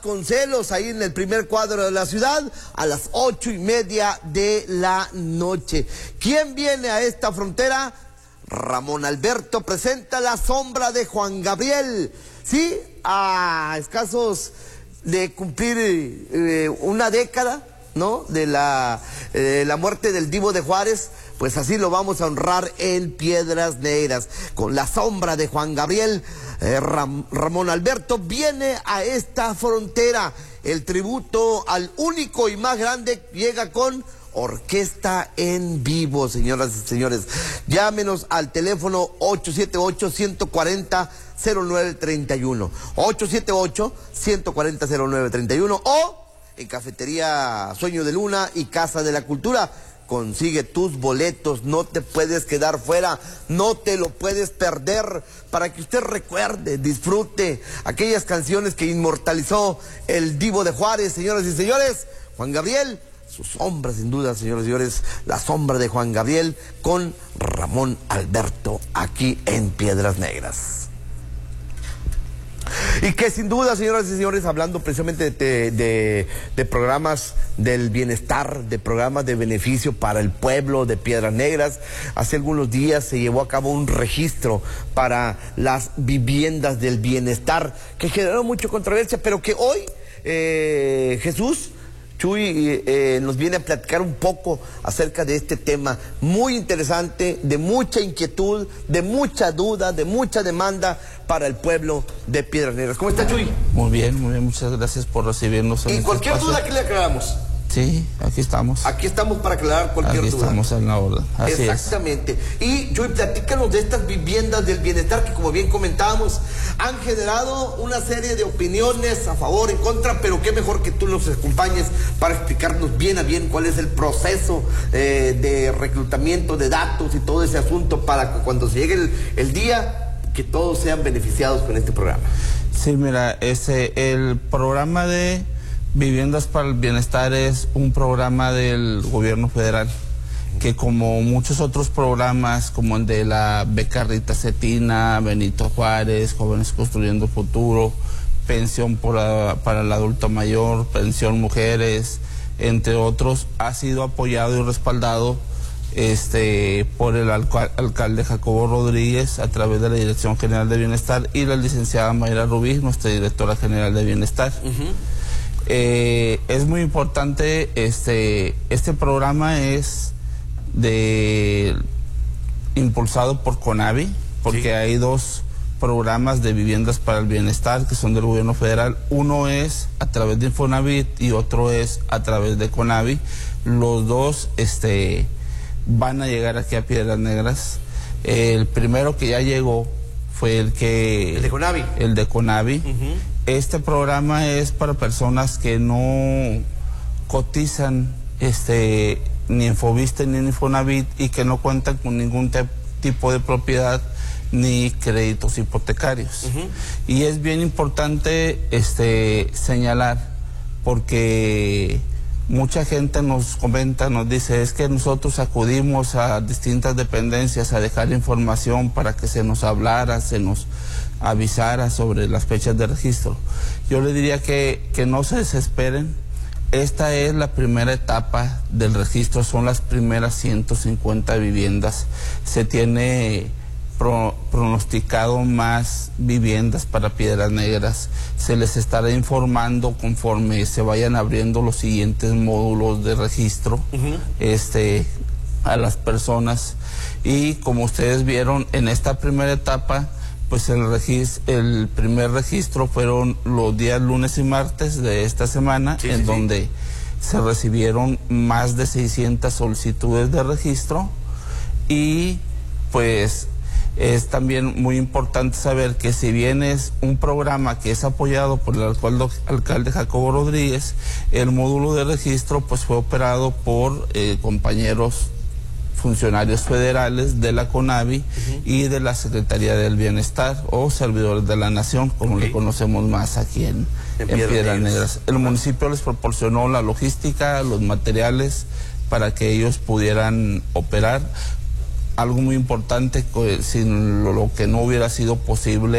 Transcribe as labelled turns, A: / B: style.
A: Con celos ahí en el primer cuadro de la ciudad a las 8:30 de la noche. ¿Quién viene a esta frontera? Ramón Alberto presenta La sombra de Juan Gabriel. Sí, a escasos de cumplir una década, ¿no?, de la muerte del Divo de Juárez. Pues así lo vamos a honrar en Piedras Negras. Con La sombra de Juan Gabriel, Ramón Alberto viene a esta frontera. El tributo al único y más grande llega con orquesta en vivo, señoras y señores. Llámenos al teléfono 878-140-0931. 878-140-0931 o en Cafetería Sueño de Luna y Casa de la Cultura. Consigue tus boletos, no te puedes quedar fuera, no te lo puedes perder, para que usted recuerde, disfrute aquellas canciones que inmortalizó el Divo de Juárez, señoras y señores. Juan Gabriel, su sombra sin duda, señoras y señores, La sombra de Juan Gabriel con Ramón Alberto aquí en Piedras Negras. Y que sin duda, señoras y señores, hablando precisamente de programas del bienestar, de programas de beneficio para el pueblo de Piedras Negras, hace algunos días se llevó a cabo un registro para las viviendas del bienestar que generó mucha controversia, pero que hoy Jesús Chuy nos viene a platicar un poco acerca de este tema muy interesante, de mucha inquietud, de mucha duda, de mucha demanda para el pueblo de Piedras Negras. ¿Cómo está, Chuy?
B: Muy bien, muchas gracias por recibirnos.
A: Y cualquier duda aquí le aclaramos.
B: Sí, aquí estamos.
A: Aquí estamos para aclarar cualquier duda.
B: Aquí estamos en la orden. Así
A: exactamente. Y Chuy, platícanos de estas viviendas del bienestar que, como bien comentábamos, han generado una serie de opiniones a favor, en contra, pero qué mejor que tú nos acompañes para explicarnos bien a bien cuál es el proceso de reclutamiento de datos y todo ese asunto para que cuando se llegue el día, que todos sean beneficiados con este programa.
B: Sí, mira, el programa de Viviendas para el Bienestar es un programa del gobierno federal que, como muchos otros programas, como el de la Beca Rita Cetina, Benito Juárez, Jóvenes Construyendo Futuro, Pensión para el Adulto Mayor, Pensión Mujeres, entre otros, ha sido apoyado y respaldado por el alcalde Jacobo Rodríguez a través de la Dirección General de Bienestar y la licenciada Mayra Rubí, nuestra directora general de Bienestar. Es muy importante, este programa es impulsado por CONAVI, porque sí, hay dos programas de viviendas para el bienestar que son del gobierno federal. Uno es a través de Infonavit y otro es a través de CONAVI. Los dos van a llegar aquí a Piedras Negras. El primero que ya llegó fue el de CONAVI. El de CONAVI. Este programa es para personas que no cotizan ni en Foviste ni en Infonavit y que no cuentan con ningún tipo de propiedad ni créditos hipotecarios. Y es bien importante señalar, porque mucha gente nos comenta, nos dice, es que nosotros acudimos a distintas dependencias a dejar información para que se nos hablara, se nos avisara sobre las fechas de registro. Yo le diría que no se desesperen. Esta es la primera etapa del registro, son las primeras 150 viviendas. Se tiene pronosticado más viviendas para Piedras Negras. Se les estará informando conforme se vayan abriendo los siguientes módulos de registro a las personas. Y como ustedes vieron, en esta primera etapa, pues el primer registro fueron los días lunes y martes de esta semana, donde se recibieron más de 600 solicitudes de registro. Y pues es también muy importante saber que, si bien es un programa que es apoyado por el alcalde Jacobo Rodríguez, el módulo de registro pues fue operado por compañeros funcionarios federales de la CONAVI y de la Secretaría del Bienestar, o servidores de la Nación, como le conocemos más aquí en Piedras Negras. El municipio les proporcionó la logística, los materiales para que ellos pudieran operar. Algo muy importante, sin lo que no hubiera sido posible